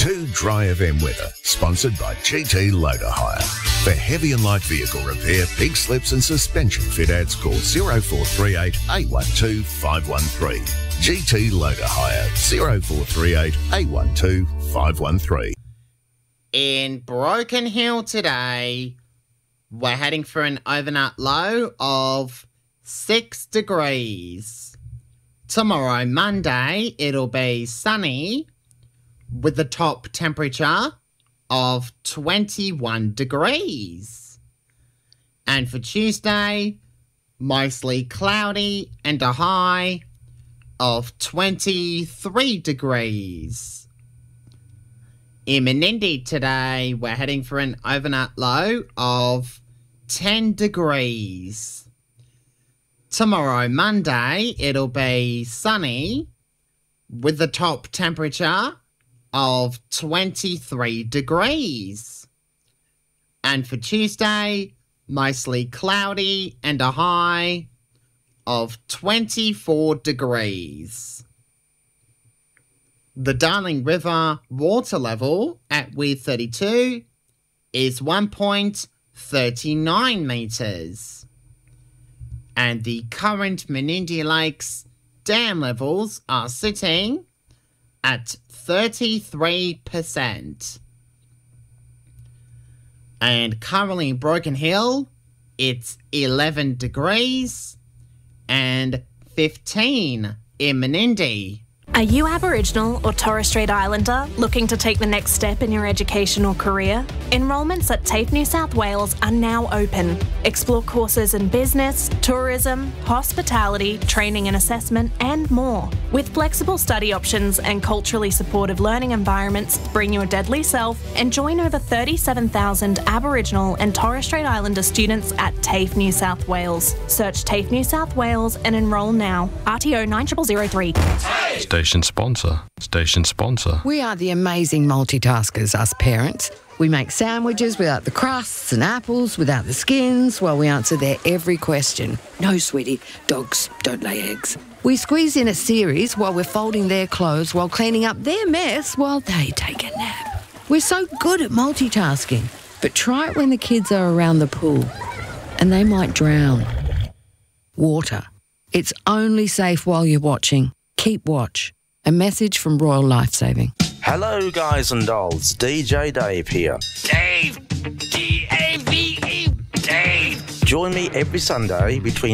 2 Dry FM weather, sponsored by GT Loader Hire. For heavy and light vehicle repair, pig slips and suspension fit-outs, call 0438 812 513. GT Loader Hire, 0438 812 513. In Broken Hill today, we're heading for an overnight low of 6 degrees. Tomorrow, Monday, it'll be sunny with the top temperature of 21 degrees. And for Tuesday, mostly cloudy and a high of 23 degrees. In Menindee today, we're heading for an overnight low of 10 degrees. Tomorrow, Monday, it'll be sunny with the top temperature of 23 degrees. And for Tuesday, mostly cloudy and a high of 24 degrees. The Darling River water level at Weir 32 is 1.39 metres. And the current Menindee Lakes dam levels are sitting at 33%. And currently in Broken Hill, it's 11 degrees and 15 in Menindee. Are you Aboriginal or Torres Strait Islander looking to take the next step in your education or career? Enrolments at TAFE New South Wales are now open. Explore courses in business, tourism, hospitality, training and assessment, and more. With flexible study options and culturally supportive learning environments, bring your deadly self and join over 37,000 Aboriginal and Torres Strait Islander students at TAFE New South Wales. Search TAFE New South Wales and enrol now. RTO 9003. Station sponsor. Station sponsor. We are the amazing multitaskers, us parents. We make sandwiches without the crusts and apples without the skins while we answer their every question. No, sweetie, dogs don't lay eggs. We squeeze in a series while we're folding their clothes while cleaning up their mess while they take a nap. We're so good at multitasking, but try it when the kids are around the pool and they might drown. Water. It's only safe while you're watching. Keep watch. A message from Royal Lifesaving. Hello, guys and dolls. DJ Dave here. Dave! D-A-V-E! Dave! Join me every Sunday between